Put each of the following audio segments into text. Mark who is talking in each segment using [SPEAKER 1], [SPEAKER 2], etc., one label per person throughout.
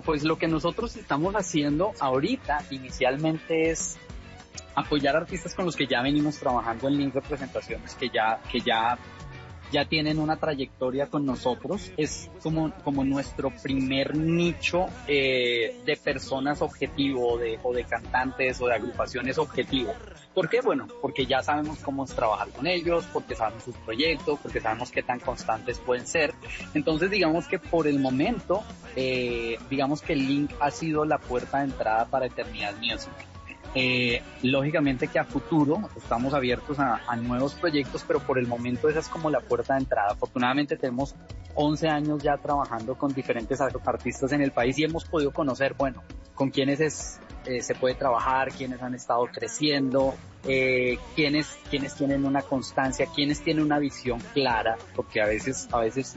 [SPEAKER 1] pues lo que nosotros estamos haciendo ahorita inicialmente es apoyar artistas con los que ya venimos trabajando en Link Representaciones, que ya tienen una trayectoria con nosotros. Es como nuestro primer nicho de personas objetivo, o de cantantes o de agrupaciones objetivo. ¿Por qué? Bueno, porque ya sabemos cómo es trabajar con ellos, porque sabemos sus proyectos, porque sabemos qué tan constantes pueden ser. Entonces, digamos que por el momento, digamos que Link ha sido la puerta de entrada para Eternidad Music. Lógicamente que a futuro estamos abiertos a nuevos proyectos, pero por el momento esa es como la puerta de entrada. Afortunadamente tenemos 11 años ya trabajando con diferentes artistas en el país y hemos podido conocer, bueno, con quiénes se puede trabajar, quiénes han estado creciendo, quiénes tienen una constancia, quiénes tienen una visión clara, porque a veces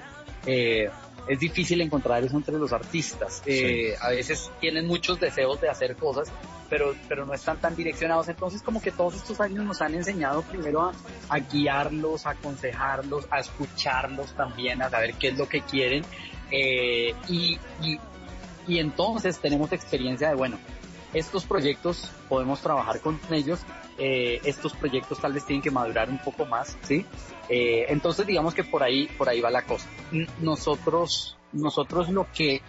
[SPEAKER 1] es difícil encontrar eso entre los artistas. Sí. A veces tienen muchos deseos de hacer cosas, pero no están tan direccionados. Entonces, como que todos estos años nos han enseñado primero a guiarlos, a aconsejarlos, a escucharlos también, a saber qué es lo que quieren. Y entonces tenemos experiencia de, bueno, estos proyectos podemos trabajar con ellos, estos proyectos tal vez tienen que madurar un poco más, ¿sí? Entonces digamos que por ahí va la cosa. Nosotros lo que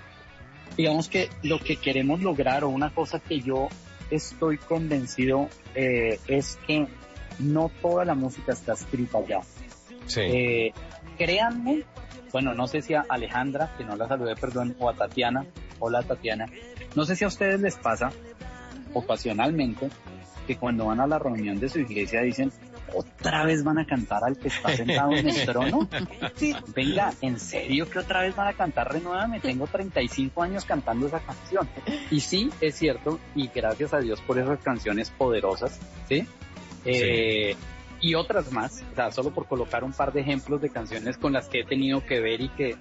[SPEAKER 1] queremos lograr, o una cosa que yo estoy convencido, es que no toda la música está escrita ya. Sí. Créanme, bueno, no sé si a Alejandra, que no la saludé, perdón, o a Tatiana, hola Tatiana, no sé si a ustedes les pasa ocasionalmente que cuando van a la reunión de su iglesia dicen, ¿otra vez van a cantar al que está sentado en el trono? Sí. Venga, ¿en serio que otra vez van a cantar Renuévame? Tengo 35 años cantando esa canción. Y sí, es cierto, y gracias a Dios por esas canciones poderosas, ¿sí? Sí. Y otras más, o sea, solo por colocar un par de ejemplos de canciones con las que he tenido que ver y que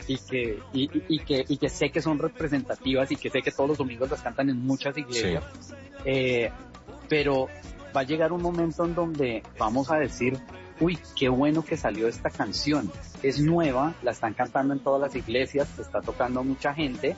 [SPEAKER 1] sé que son representativas y que sé que todos los domingos las cantan en muchas iglesias. Sí. Pero va a llegar un momento en donde vamos a decir, uy, qué bueno que salió esta canción, es nueva, la están cantando en todas las iglesias, está tocando a mucha gente,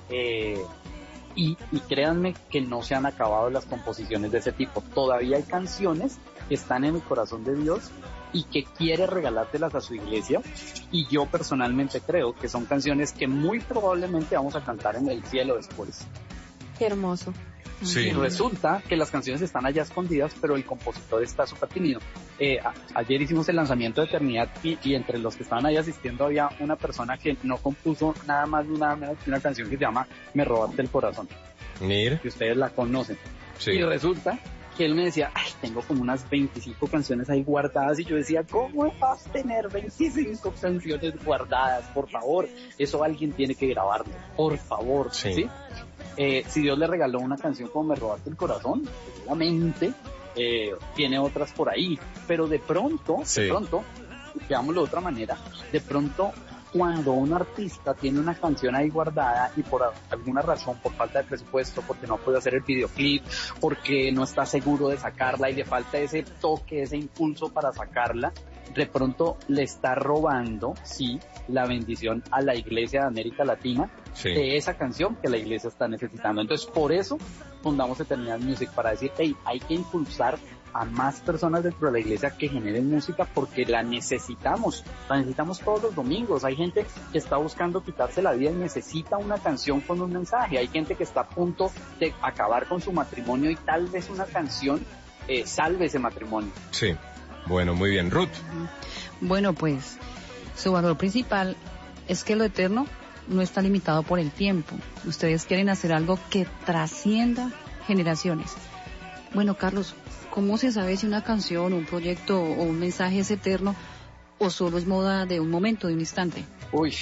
[SPEAKER 1] y créanme que no se han acabado las composiciones de ese tipo. Todavía hay canciones que están en el corazón de Dios y que quiere regalártelas a su iglesia, y yo personalmente creo que son canciones que muy probablemente vamos a cantar en el cielo después.
[SPEAKER 2] Qué hermoso.
[SPEAKER 1] Sí. Y resulta que las canciones están allá escondidas, pero el compositor está súper tímido. Ayer hicimos el lanzamiento de Eternidad y entre los que estaban ahí asistiendo había una persona que no compuso nada más ni nada menos que una canción que se llama Me robaste el corazón. Mira. Que ustedes la conocen. Sí. Y resulta que él me decía, ay, tengo como unas 25 canciones ahí guardadas, y yo decía, ¿cómo vas a tener 25 canciones guardadas? Por favor, eso alguien tiene que grabarlo, por favor, ¿sí? Si Dios le regaló una canción como Me robaste el corazón, seguramente tiene otras por ahí, pero de pronto, veámoslo de otra manera, de pronto cuando un artista tiene una canción ahí guardada y por alguna razón, por falta de presupuesto, porque no puede hacer el videoclip, porque no está seguro de sacarla y le falta ese toque, ese impulso para sacarla, de pronto le está robando, sí, la bendición a la iglesia de América Latina, de esa canción que la iglesia está necesitando. Entonces, por eso fundamos Eternidad Music, para decir, hey, hay que impulsar a más personas dentro de la iglesia que generen música, porque la necesitamos todos los domingos. Hay gente que está buscando quitarse la vida y necesita una canción con un mensaje. Hay gente que está a punto de acabar con su matrimonio y tal vez una canción salve ese matrimonio.
[SPEAKER 3] Sí, bueno, muy bien. Ruth.
[SPEAKER 4] Bueno, pues su valor principal es que lo eterno no está limitado por el tiempo. Ustedes quieren hacer algo que trascienda generaciones. Bueno, Carlos, ¿cómo se sabe si una canción, un proyecto o un mensaje es eterno o solo es moda de un momento, de un instante?
[SPEAKER 1] Uy,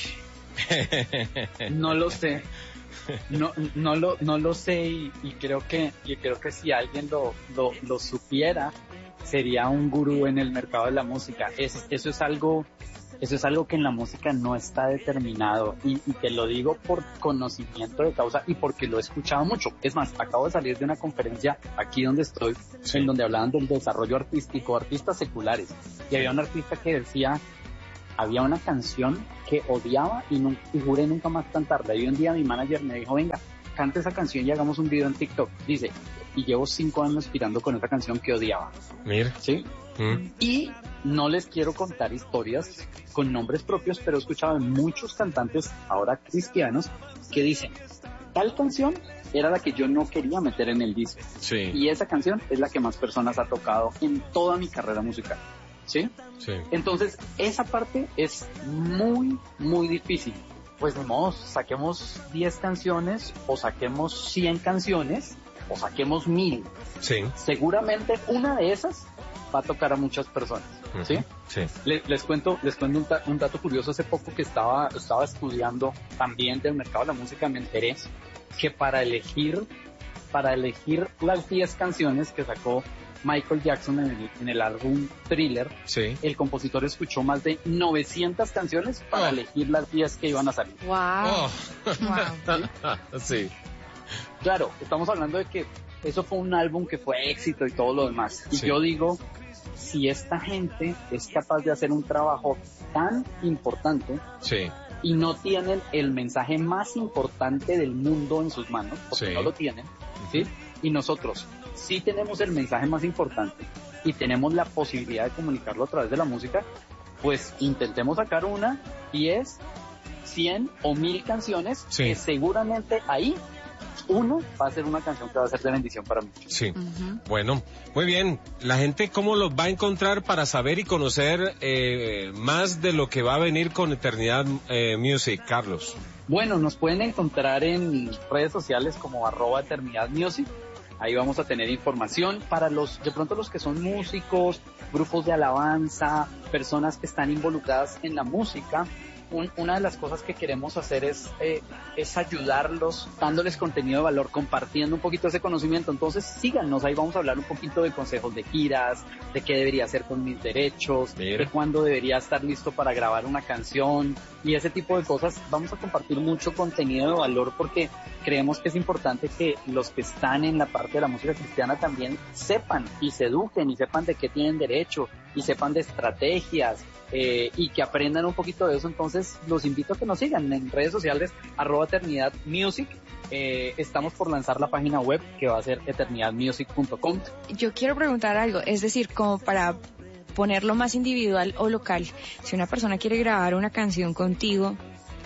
[SPEAKER 1] no lo sé. No lo sé, y creo que si alguien lo supiera, sería un gurú en el mercado de la música. Eso es algo que en la música no está determinado, y te lo digo por conocimiento de causa y porque lo he escuchado mucho. Es más, acabo de salir de una conferencia aquí donde estoy, en donde hablaban del desarrollo artístico, artistas seculares, y había un artista que decía, había una canción que odiaba y juré nunca más cantarla. Y un día mi manager me dijo, venga, cante esa canción y hagamos un video en TikTok. Dice, y llevo 5 años aspirando con esa canción que odiaba.
[SPEAKER 3] Mira.
[SPEAKER 1] ¿Sí? Y no les quiero contar historias con nombres propios, pero he escuchado de muchos cantantes, ahora cristianos, que dicen, tal canción era la que yo no quería meter en el disco.
[SPEAKER 3] Sí.
[SPEAKER 1] Y esa canción es la que más personas ha tocado en toda mi carrera musical. ¿Sí?
[SPEAKER 3] Sí.
[SPEAKER 1] Entonces, esa parte es muy, muy difícil. Pues de modo, saquemos 10 canciones, o saquemos 100 canciones, o saquemos 1000.
[SPEAKER 3] Sí.
[SPEAKER 1] Seguramente una de esas va a tocar a muchas personas. ¿Sí?
[SPEAKER 3] Sí.
[SPEAKER 1] Les cuento un dato curioso. Hace poco que estaba estudiando también del mercado de la música, me enteré que para elegir las 10 canciones que sacó Michael Jackson en el álbum Thriller,
[SPEAKER 3] sí,
[SPEAKER 1] el compositor escuchó más de 900 canciones para elegir las 10 que iban a salir.
[SPEAKER 4] Wow.
[SPEAKER 3] Wow. Sí.
[SPEAKER 1] Claro, estamos hablando de que eso fue un álbum que fue éxito y todo lo demás. Y yo digo, si esta gente es capaz de hacer un trabajo tan importante, y no tienen el mensaje más importante del mundo en sus manos, porque no lo tienen, ¿sí? Y nosotros sí tenemos el mensaje más importante y tenemos la posibilidad de comunicarlo a través de la música, pues intentemos sacar 10, 100 o 1000 canciones, que seguramente ahí uno va a ser una canción que va a ser de bendición para mí.
[SPEAKER 3] Sí. Bueno, muy bien. La gente, ¿cómo los va a encontrar para saber y conocer más de lo que va a venir con Eternidad Music, Carlos?
[SPEAKER 1] Bueno, nos pueden encontrar en redes sociales como @EternidadMusic. Ahí vamos a tener información para de pronto los que son músicos, grupos de alabanza, personas que están involucradas en la música. Una de las cosas que queremos hacer es ayudarlos, dándoles contenido de valor, compartiendo un poquito ese conocimiento. Entonces síganos, ahí vamos a hablar un poquito de consejos de giras, de qué debería hacer con mis derechos, de cuándo debería estar listo para grabar una canción y ese tipo de cosas. Vamos a compartir mucho contenido de valor porque creemos que es importante que los que están en la parte de la música cristiana también sepan y se eduquen y sepan de qué tienen derecho y sepan de estrategias, y que aprendan un poquito de eso. Entonces los invito a que nos sigan en redes sociales @EternidadMusic. Estamos por lanzar la página web que va a ser eternidadmusic.com.
[SPEAKER 2] Yo quiero preguntar algo, es decir, como para ponerlo más individual o local, si una persona quiere grabar una canción contigo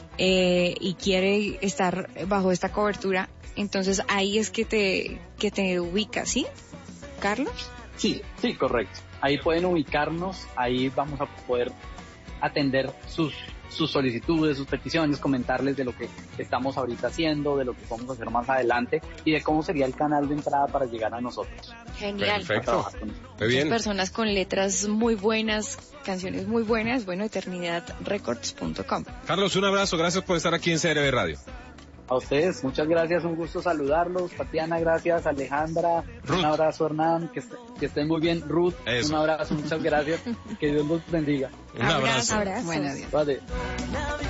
[SPEAKER 2] y quiere estar bajo esta cobertura, entonces ahí es que te ubicas, ¿sí, Carlos?
[SPEAKER 1] Sí, correcto. Ahí pueden ubicarnos, ahí vamos a poder atender sus solicitudes, sus peticiones, comentarles de lo que estamos ahorita haciendo, de lo que vamos a hacer más adelante y de cómo sería el canal de entrada para llegar a nosotros.
[SPEAKER 2] Genial.
[SPEAKER 3] Perfecto. Muy bien.
[SPEAKER 2] Personas con letras muy buenas, canciones muy buenas, bueno, eternidadrecords.com.
[SPEAKER 3] Carlos, un abrazo, gracias por estar aquí en CRB Radio.
[SPEAKER 1] A ustedes, muchas gracias, un gusto saludarlos. Tatiana, gracias. Alejandra,
[SPEAKER 3] Ruth.
[SPEAKER 1] Un abrazo, Hernán, que estén muy bien. Ruth,
[SPEAKER 3] Eso.
[SPEAKER 1] Un abrazo, muchas gracias. Que Dios los bendiga.
[SPEAKER 3] Un abrazo.
[SPEAKER 2] Abrazo.
[SPEAKER 4] Bueno, adiós.
[SPEAKER 1] Vale.